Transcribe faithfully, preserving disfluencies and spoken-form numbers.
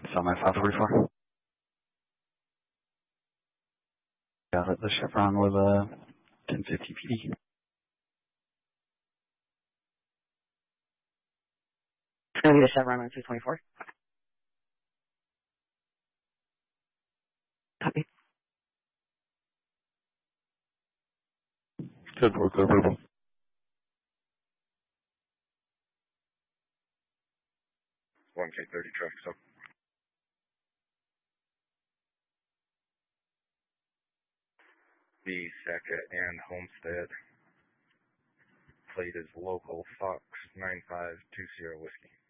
Summit five forty-four. Got it. The Chevron with a ten fifty P D. It's going to be the Chevron on two twenty-four. Copy. Good work, good verbal. one K thirty traffic stop. The Sackett and Homestead. Plate is local Fox nine five two zero Whiskey.